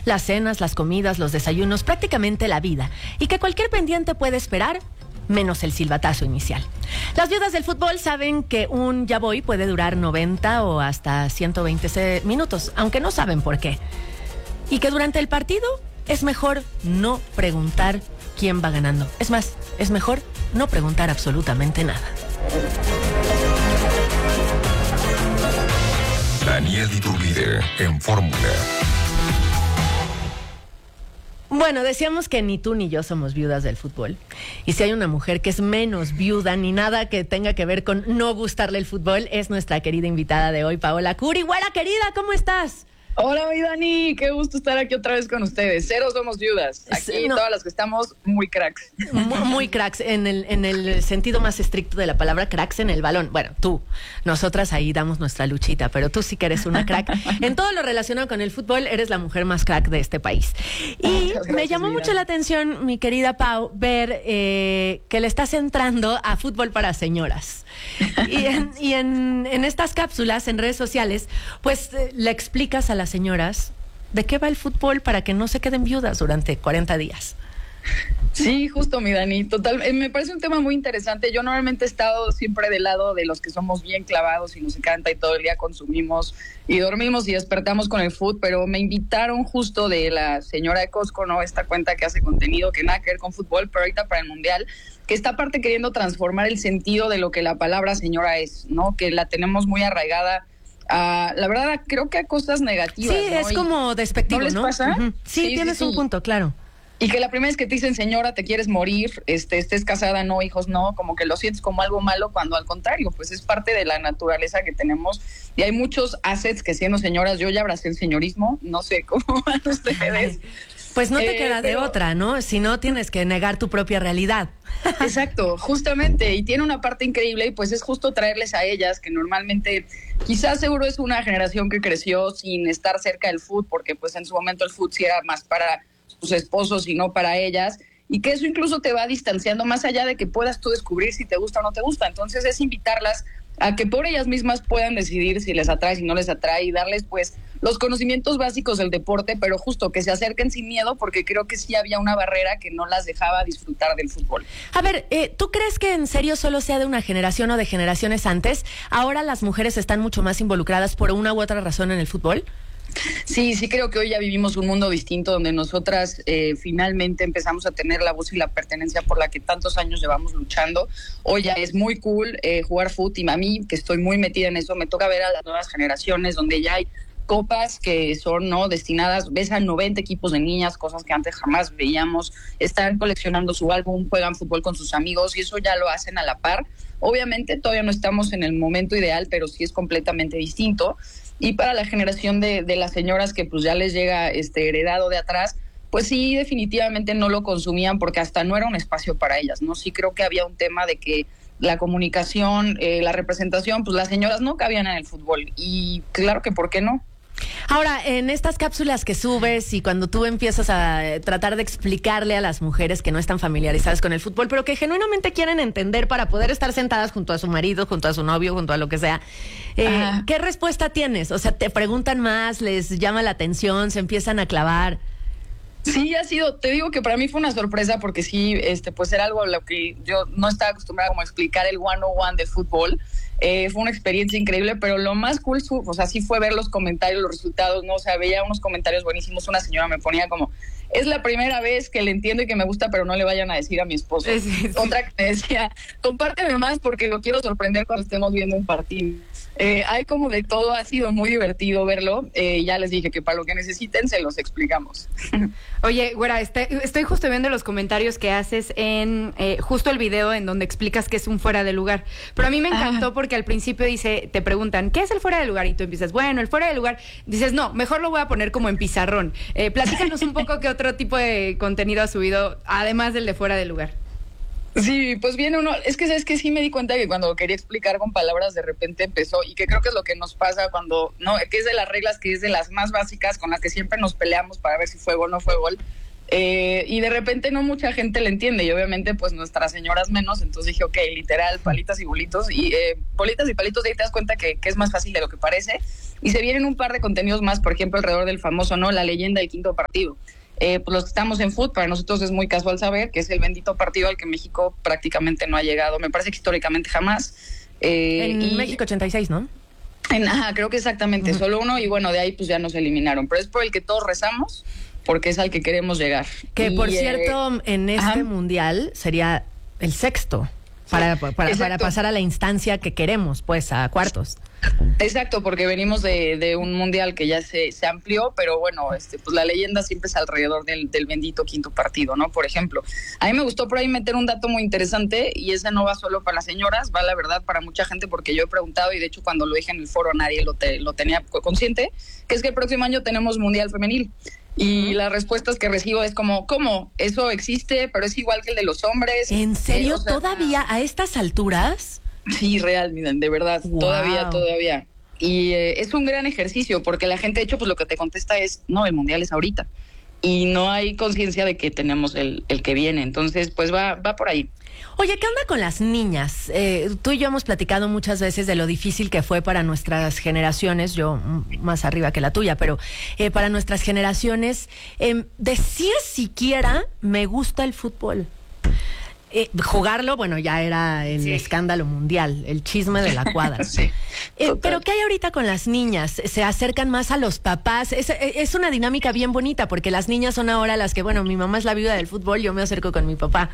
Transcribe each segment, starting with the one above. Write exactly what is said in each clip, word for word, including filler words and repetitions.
las cenas, las comidas, los desayunos, prácticamente la vida, y que cualquier pendiente puede esperar, menos el silbatazo inicial. Las viudas del fútbol saben que un ya voy puede durar noventa o hasta ciento veinte minutos, aunque no saben por qué. Y que durante el partido es mejor no preguntar quién va ganando. Es más, es mejor no preguntar absolutamente nada. Daniel Iturbide en Fórmula. Bueno, decíamos que ni tú ni yo somos viudas del fútbol. Y si hay una mujer que es menos viuda ni nada que tenga que ver con no gustarle el fútbol, es nuestra querida invitada de hoy, Paola Curi. Güera querida, ¿cómo estás? Hola, mi Dani, qué gusto estar aquí otra vez con ustedes. Cero somos viudas. Aquí no. Todas las que estamos, muy cracks. Muy, muy cracks, en el, en el sentido más estricto de la palabra, cracks en el balón. Bueno, tú, nosotras ahí damos nuestra luchita, pero tú sí que eres una crack. En todo lo relacionado con el fútbol, eres la mujer más crack de este país. Y gracias, me llamó mucho la atención, mi querida Pau, ver eh, que le estás entrando a fútbol para señoras. Y, en, y en, en estas cápsulas, en redes sociales, pues eh, le explicas a las señoras de qué va el fútbol para que no se queden viudas durante cuarenta días. Sí, justo, mi Dani, total, eh, me parece un tema muy interesante. Yo normalmente he estado siempre del lado de los que somos bien clavados y nos encanta y todo el día consumimos y dormimos y despertamos con el fútbol, pero me invitaron justo de la señora de Costco, ¿no? Esta cuenta que hace contenido que nada que ver con fútbol, pero ahorita para el Mundial, que está aparte queriendo transformar el sentido de lo que la palabra señora es, ¿no? Que la tenemos muy arraigada. Uh, la verdad, creo que a cosas negativas. Sí, ¿no? Es como despectivo, ¿no? ¿No les pasa? Uh-huh. Sí, sí, tienes sí, sí. un punto, claro. Y que la primera vez que te dicen, señora, te quieres morir, este, estés casada, no, hijos, no, como que lo sientes como algo malo, cuando al contrario, pues es parte de la naturaleza que tenemos. Y hay muchos assets que siendo señoras, yo ya abracé el señorismo, no sé cómo van ustedes. Pues no te eh, queda pero... de otra, ¿no? Si no, tienes que negar tu propia realidad. Exacto, justamente, y tiene una parte increíble y pues es justo traerles a ellas que normalmente, quizás seguro es una generación que creció sin estar cerca del fútbol, porque pues en su momento el fútbol sí era más para sus esposos y no para ellas, y que eso incluso te va distanciando más allá de que puedas tú descubrir si te gusta o no te gusta. Entonces es invitarlas a que por ellas mismas puedan decidir si les atrae, si no les atrae, y darles pues los conocimientos básicos del deporte, pero justo que se acerquen sin miedo, porque creo que sí había una barrera que no las dejaba disfrutar del fútbol. A ver, eh, ¿tú crees que en serio solo sea de una generación o de generaciones antes? ¿Ahora las mujeres están mucho más involucradas por una u otra razón en el fútbol? Sí, sí creo que hoy ya vivimos un mundo distinto donde nosotras eh, finalmente empezamos a tener la voz y la pertenencia por la que tantos años llevamos luchando. Hoy ya es muy cool eh, jugar fútbol, y a mí, que estoy muy metida en eso, me toca ver a las nuevas generaciones donde ya hay copas que son no destinadas, ves a noventa equipos de niñas, cosas que antes jamás veíamos, están coleccionando su álbum, juegan fútbol con sus amigos y eso ya lo hacen a la par. Obviamente todavía no estamos en el momento ideal, pero sí es completamente distinto. Y para la generación de, de las señoras que pues ya les llega este heredado de atrás, pues sí, definitivamente no lo consumían porque hasta no era un espacio para ellas, ¿no? Sí creo que había un tema de que la comunicación, eh, la representación, pues las señoras no cabían en el fútbol y claro que ¿por qué no? Ahora, en estas cápsulas que subes y cuando tú empiezas a tratar de explicarle a las mujeres que no están familiarizadas con el fútbol, pero que genuinamente quieren entender para poder estar sentadas junto a su marido, junto a su novio, junto a lo que sea, eh, ¿qué respuesta tienes? O sea, ¿te preguntan más, les llama la atención, se empiezan a clavar? Sí, ha sido, te digo que para mí fue una sorpresa porque sí, este, pues era algo a lo que yo no estaba acostumbrada como a explicar el one on one de fútbol. Eh, fue una experiencia increíble, pero lo más cool, o sea, sí fue ver los comentarios, los resultados, ¿no? O sea, veía unos comentarios buenísimos. Una señora me ponía como, es la primera vez que le entiendo y que me gusta, pero no le vayan a decir a mi esposo. Sí, sí. Otra que me decía, compárteme más porque lo quiero sorprender cuando estemos viendo un partido. Eh, hay como de todo, ha sido muy divertido verlo. Eh, ya les dije que para lo que necesiten se los explicamos. Oye, güera, este, estoy justo viendo los comentarios que haces en eh, justo el video en donde explicas que es un fuera de lugar. Pero a mí me encantó ah. porque al principio dice, te preguntan, ¿qué es el fuera de lugar? Y tú empiezas, bueno, el fuera de lugar. Dices, no, mejor lo voy a poner como en pizarrón. Eh, platícanos un poco qué otro tipo de contenido has subido, además del de fuera de lugar. Sí, pues viene uno, es que sabes que sí me di cuenta que cuando lo quería explicar con palabras de repente empezó, y que creo que es lo que nos pasa cuando, no, que es de las reglas, que es de las más básicas con las que siempre nos peleamos para ver si fue gol o no fue gol, Eh, y de repente no mucha gente le entiende y obviamente pues nuestras señoras menos, entonces dije, ok, literal, palitas y bolitos y eh, bolitas y palitos, y ahí te das cuenta que, que es más fácil de lo que parece y se vienen un par de contenidos más, por ejemplo alrededor del famoso, ¿no? La leyenda del quinto partido. Eh, pues los que estamos en fútbol, para nosotros es muy casual saber que es el bendito partido al que México prácticamente no ha llegado, me parece que históricamente jamás. Eh, en y, México ochenta y seis, ¿no? En, ajá, creo que exactamente, uh-huh. Solo uno y bueno, de ahí pues ya nos eliminaron, pero es por el que todos rezamos, porque es al que queremos llegar. Que y, por cierto, eh, en este ajá. mundial sería el sexto para, sí, para, para pasar a la instancia que queremos, pues a cuartos. Exacto, porque venimos de, de un mundial que ya se, se amplió, pero bueno, este, pues la leyenda siempre es alrededor del, del bendito quinto partido, ¿no? Por ejemplo, a mí me gustó por ahí meter un dato muy interesante y ese no va solo para las señoras, va la verdad para mucha gente, porque yo he preguntado y de hecho cuando lo dije en el foro nadie lo, te, lo tenía consciente, que es que el próximo año tenemos mundial femenil. Y las respuestas que recibo es como, ¿cómo? Eso existe, pero es igual que el de los hombres. ¿En serio? Eh, o sea, ¿todavía a estas alturas? Sí, real, miren, de verdad, wow. todavía, todavía. Y eh, es un gran ejercicio, porque la gente, de hecho, pues lo que te contesta es, no, el mundial es ahorita. Y no hay conciencia de que tenemos el, el que viene. Entonces, pues va, va por ahí. Oye, ¿qué onda con las niñas? Eh, tú y yo hemos platicado muchas veces de lo difícil que fue para nuestras generaciones, yo más arriba que la tuya, pero eh, para nuestras generaciones, eh, decir siquiera me gusta el fútbol. Eh, jugarlo, bueno, ya era el sí. escándalo mundial, el chisme de la cuadra. Sí, eh, pero ¿qué hay ahorita con las niñas? Se acercan más a los papás. Es, es una dinámica bien bonita, porque las niñas son ahora las que, bueno, mi mamá es la viuda del fútbol, yo me acerco con mi papá.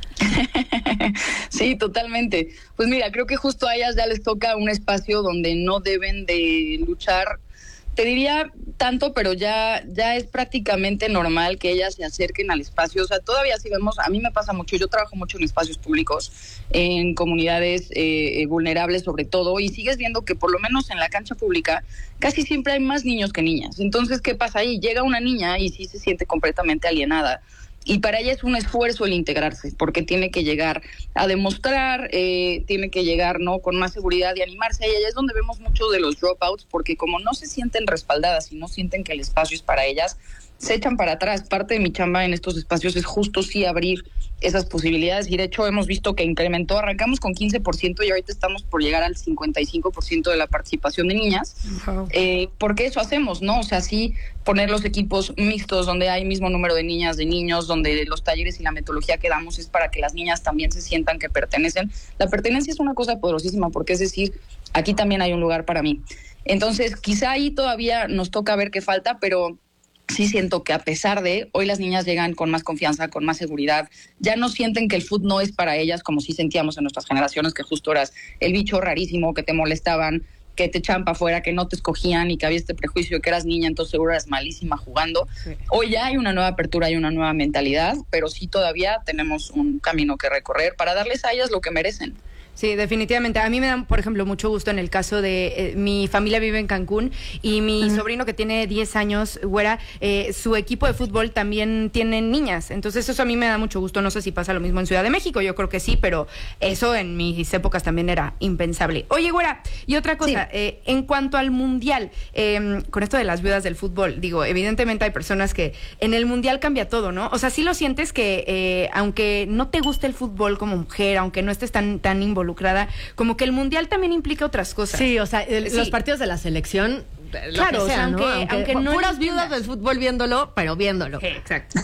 Sí, totalmente. Pues mira, creo que justo a ellas ya les toca un espacio donde no deben de luchar. Te diría tanto, pero ya, ya es prácticamente normal que ellas se acerquen al espacio. O sea, todavía sí vemos, a mí me pasa mucho, yo trabajo mucho en espacios públicos, en comunidades eh, vulnerables sobre todo, y sigues viendo que por lo menos en la cancha pública casi siempre hay más niños que niñas. Entonces, ¿qué pasa ahí? Llega una niña y sí se siente completamente alienada. Y para ella es un esfuerzo el integrarse, porque tiene que llegar a demostrar, eh, tiene que llegar no con más seguridad y animarse. Y allá es donde vemos mucho de los dropouts, porque como no se sienten respaldadas y no sienten que el espacio es para ellas, se echan para atrás. Parte de mi chamba en estos espacios es justo sí abrir esas posibilidades, y de hecho hemos visto que incrementó, arrancamos con quince por ciento y ahorita estamos por llegar al cincuenta y cinco por ciento de la participación de niñas, wow. eh, porque eso hacemos, ¿no? O sea, sí poner los equipos mixtos donde hay mismo número de niñas, de niños, donde los talleres y la metodología que damos es para que las niñas también se sientan que pertenecen. La pertenencia es una cosa poderosísima, porque es decir, aquí también hay un lugar para mí. Entonces, quizá ahí todavía nos toca ver qué falta, pero sí siento que a pesar de, hoy las niñas llegan con más confianza, con más seguridad, ya no sienten que el fútbol no es para ellas, como sí sentíamos en nuestras generaciones, que justo eras el bicho rarísimo, que te molestaban, que te echaban para afuera, que no te escogían y que había este prejuicio de que eras niña, entonces seguro eras malísima jugando. Sí. Hoy ya hay una nueva apertura, hay una nueva mentalidad, pero sí todavía tenemos un camino que recorrer para darles a ellas lo que merecen. Sí, definitivamente. A mí me da, por ejemplo, mucho gusto en el caso de eh, mi familia vive en Cancún y mi uh-huh. sobrino que tiene diez años, güera, eh, su equipo de fútbol también tiene niñas. Entonces eso a mí me da mucho gusto. No sé si pasa lo mismo en Ciudad de México, yo creo que sí, pero eso en mis épocas también era impensable. Oye, güera, y otra cosa, sí. eh, en cuanto al Mundial, eh, con esto de las viudas del fútbol, digo, evidentemente hay personas que en el Mundial cambia todo, ¿no? O sea, sí lo sientes que eh, aunque no te guste el fútbol como mujer, aunque no estés tan, tan involucrada, como que el mundial también implica otras cosas. Sí, o sea, el, sí. los partidos de la selección, lo claro, que sea, o sea, aunque, ¿no? Aunque, aunque no puras viudas del fútbol viéndolo, pero viéndolo. Sí, exacto.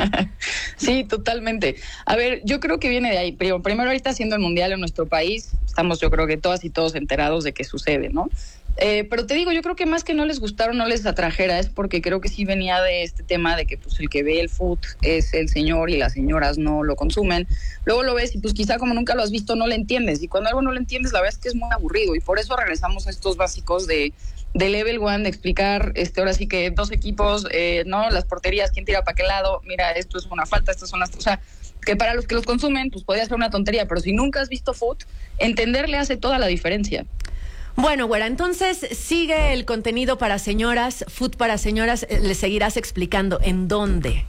Sí, totalmente. A ver, yo creo que viene de ahí. Primero, primero ahorita siendo el mundial en nuestro país, estamos yo creo que todas y todos enterados de qué sucede, ¿no? Eh, pero te digo, yo creo que más que no les gustara o no les atrajera es porque creo que sí venía de este tema de que pues el que ve el fútbol es el señor y las señoras no lo consumen. Luego lo ves y pues quizá como nunca lo has visto no lo entiendes, y cuando algo no lo entiendes la verdad es que es muy aburrido, y por eso regresamos a estos básicos de, de level one, de explicar este ahora sí que dos equipos, eh, no las porterías, quién tira para qué lado, mira, esto es una falta, estas son las... O sea, que para los que los consumen pues podría ser una tontería, pero si nunca has visto fútbol, entenderle hace toda la diferencia. Bueno, güera, entonces sigue el contenido para señoras, Food para señoras, le seguirás explicando en dónde.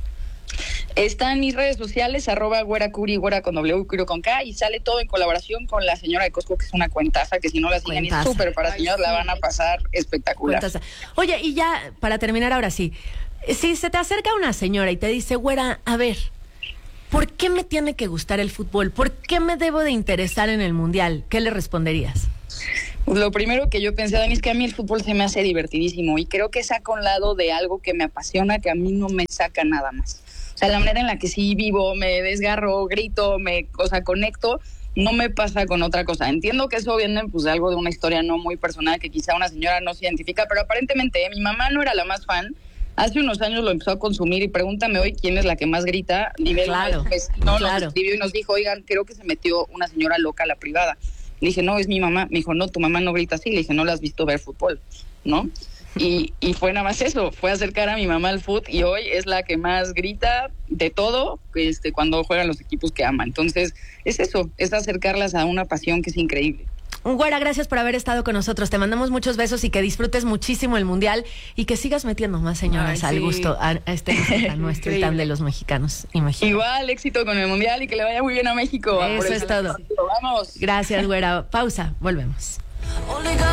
Está en mis redes sociales, arroba güera curi, güera con W, curi con K, y sale todo en colaboración con la señora de Costco, que es una cuentaza, que si no la siguen es súper para señoras, la van a pasar espectacular. Cuentaza. Oye, y ya, para terminar ahora sí, Si se te acerca una señora y te dice, güera, a ver, ¿por qué me tiene que gustar el fútbol? ¿Por qué me debo de interesar en el mundial? ¿Qué le responderías? Lo primero que yo pensé, Dani, es que a mí el fútbol se me hace divertidísimo y creo que saca un lado de algo que me apasiona, que a mí no me saca nada más. O sea, la manera en la que sí vivo, me desgarro, grito, me, o sea, conecto, no me pasa con otra cosa. Entiendo que eso viene pues de algo de una historia no muy personal que quizá una señora no se identifica, pero aparentemente ¿eh? mi mamá no era la más fan. Hace unos años lo empezó a consumir y pregúntame hoy quién es la que más grita. Nivel claro, pues, no, claro. Nos escribió y nos dijo, oigan, creo que se metió una señora loca a la privada. Le dije, no, es mi mamá. Me dijo, no, tu mamá no grita así. Le dije, no la has visto ver fútbol, ¿no? Y, y fue nada más eso, fue acercar a mi mamá al fútbol y hoy es la que más grita de todo este, cuando juegan los equipos que ama. Entonces, es eso, es acercarlas a una pasión que es increíble. Güera, gracias por haber estado con nosotros. Te mandamos muchos besos y que disfrutes muchísimo el mundial y que sigas metiendo más señoras Ay, al sí. gusto a, a este a nuestro y tan de los mexicanos. Imagino. Igual, éxito con el mundial y que le vaya muy bien a México. Eso es todo. Vamos. Gracias, güera. Pausa, volvemos.